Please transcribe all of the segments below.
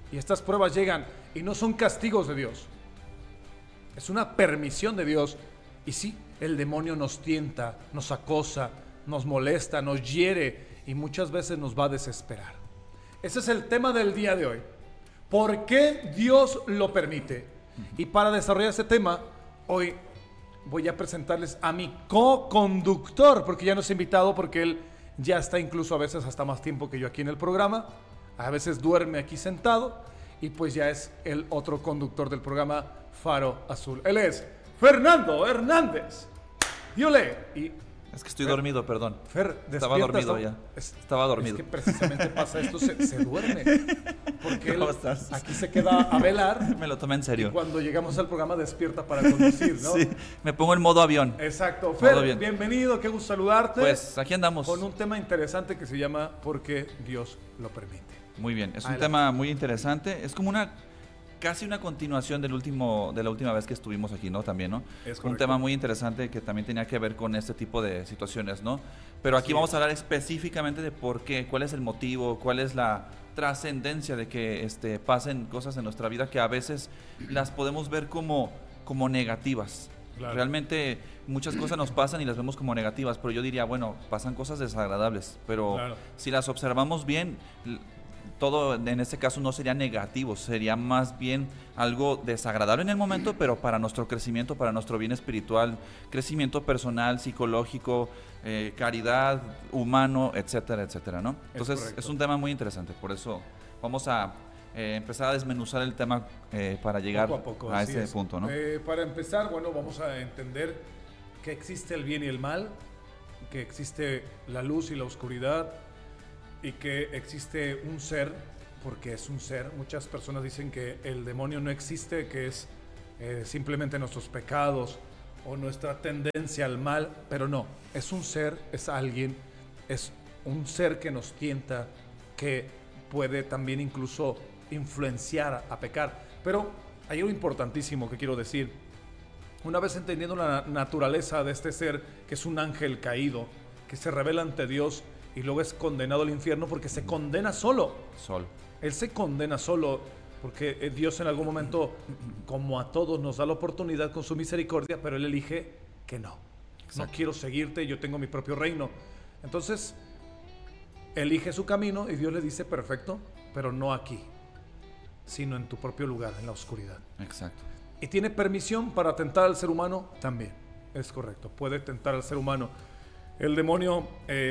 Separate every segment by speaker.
Speaker 1: Y estas pruebas llegan y no son castigos de Dios. Es una permisión de Dios. Y sí, el demonio nos tienta, nos acosa, nos molesta, nos hiere y muchas veces nos va a desesperar. Ese es el tema del día de hoy. ¿Por qué Dios lo permite? Y para desarrollar este tema, hoy voy a presentarles a mi co-conductor, porque ya nos ha invitado, porque él ya está incluso a veces hasta más tiempo que yo aquí en el programa. A veces duerme aquí sentado y pues ya es el otro conductor del programa Faro Azul. Él es Fernando Hernández. Diole. Y
Speaker 2: es que estoy dormido, perdón.
Speaker 1: Fer,
Speaker 2: estaba dormido ya. Estaba dormido.
Speaker 1: Es que precisamente pasa esto, se duerme. Porque él
Speaker 2: estás?
Speaker 1: aquí se queda a velar.
Speaker 2: Me lo tomé en serio.
Speaker 1: Y cuando llegamos al programa despierta para conducir, ¿no?
Speaker 2: Sí, me pongo en modo avión.
Speaker 1: Exacto. Fer, bienvenido, qué gusto saludarte.
Speaker 2: Pues aquí andamos.
Speaker 1: Con un tema interesante que se llama ¿Por qué Dios lo permite?
Speaker 2: Muy bien, es un tema muy interesante. Es como casi una continuación de la última vez que estuvimos aquí, ¿no? También, ¿no?
Speaker 1: Es
Speaker 2: un tema muy interesante que también tenía que ver con este tipo de situaciones, ¿no? Pero aquí vamos a hablar específicamente de por qué, cuál es el motivo, cuál es la trascendencia de que pasen cosas en nuestra vida que a veces las podemos ver como negativas. Claro. Realmente muchas cosas nos pasan y las vemos como negativas, pero yo diría, bueno, pasan cosas desagradables, pero si las observamos bien, todo en este caso no sería negativo, sería más bien algo desagradable en el momento, pero para nuestro crecimiento, para nuestro bien espiritual, crecimiento personal, psicológico, caridad, humano, etcétera, etcétera, ¿no? Entonces es un tema muy interesante, por eso vamos a empezar a desmenuzar el tema para llegar
Speaker 1: poco a poco,
Speaker 2: a ese punto, ¿no?
Speaker 1: Para empezar, bueno, vamos a entender que existe el bien y el mal, que existe la luz y la oscuridad, y que existe un ser, porque es un ser. Muchas personas dicen que el demonio no existe, que es simplemente nuestros pecados o nuestra tendencia al mal, pero no, es un ser, es alguien, es un ser que nos tienta, que puede también incluso influenciar a pecar. Pero hay algo importantísimo que quiero decir. Una vez entendiendo la naturaleza de este ser, que es un ángel caído, que se revela ante Dios y luego es condenado al infierno porque se condena solo. Él se condena solo porque Dios en algún momento, como a todos, nos da la oportunidad con su misericordia, pero Él elige que no. Exacto. No quiero seguirte, yo tengo mi propio reino. Entonces, elige su camino y Dios le dice, perfecto, pero no aquí, sino en tu propio lugar, en la oscuridad.
Speaker 2: Exacto.
Speaker 1: Y tiene permisión para tentar al ser humano también. Es correcto, puede tentar al ser humano. El demonio...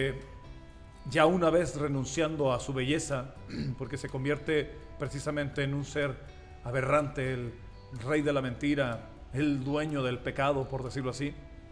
Speaker 1: ya una vez renunciando a su belleza, porque se convierte precisamente en un ser aberrante, el rey de la mentira, el dueño del pecado, por decirlo así.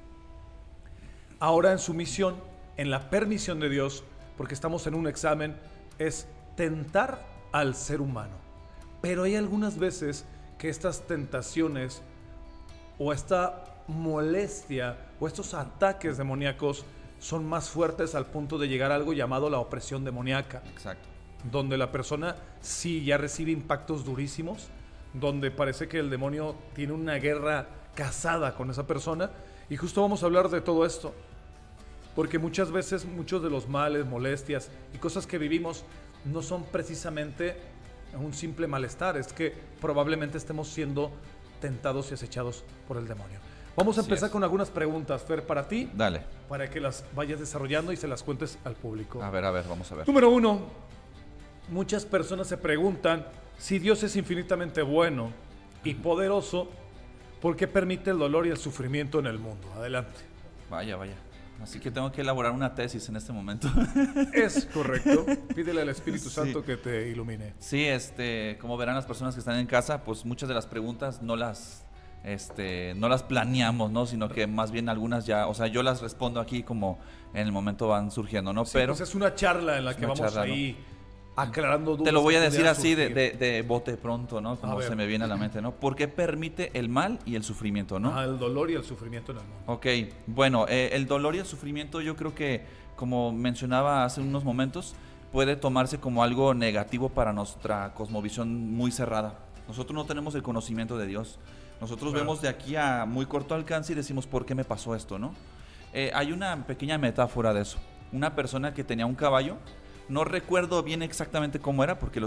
Speaker 1: Ahora en su misión, en la permisión de Dios, porque estamos en un examen, es tentar al ser humano. Pero hay algunas veces que estas tentaciones o esta molestia o estos ataques demoníacos son más fuertes al punto de llegar a algo llamado la opresión demoníaca.
Speaker 2: Exacto.
Speaker 1: Donde la persona sí ya recibe impactos durísimos, donde parece que el demonio tiene una guerra casada con esa persona. Y justo vamos a hablar de todo esto, porque muchas veces muchos de los males, molestias y cosas que vivimos no son precisamente un simple malestar, es que probablemente estemos siendo tentados y acechados por el demonio. Vamos a empezar con algunas preguntas, Fer, para ti.
Speaker 2: Dale.
Speaker 1: Para que las vayas desarrollando y se las cuentes al público.
Speaker 2: A ver, vamos a ver.
Speaker 1: Número 1. Muchas personas se preguntan si Dios es infinitamente bueno y poderoso, ¿por qué permite el dolor y el sufrimiento en el mundo? Adelante.
Speaker 2: Vaya. Así que tengo que elaborar una tesis en este momento.
Speaker 1: Es correcto. Pídele al Espíritu Santo que te ilumine.
Speaker 2: Sí, como verán las personas que están en casa, pues muchas de las preguntas no las planeamos, ¿no? Sino que más bien algunas ya, o sea, yo las respondo aquí como en el momento van surgiendo, ¿no?
Speaker 1: Sí,
Speaker 2: pero
Speaker 1: pues es una charla en la que vamos ahí aclarando dudas.
Speaker 2: Te lo voy a decir así de bote pronto, ¿no? Como se me viene a la mente, ¿no? ¿Por qué permite el mal y el sufrimiento, no?
Speaker 1: El dolor y el sufrimiento en el mundo.
Speaker 2: Ok, bueno, el dolor y el sufrimiento yo creo que, como mencionaba hace unos momentos, puede tomarse como algo negativo para nuestra cosmovisión muy cerrada. Nosotros no tenemos el conocimiento de Dios. Nosotros vemos de aquí a muy corto alcance y decimos, ¿por qué me pasó esto, no? Hay una pequeña metáfora de eso. Una persona que tenía un caballo, no recuerdo bien exactamente cómo era porque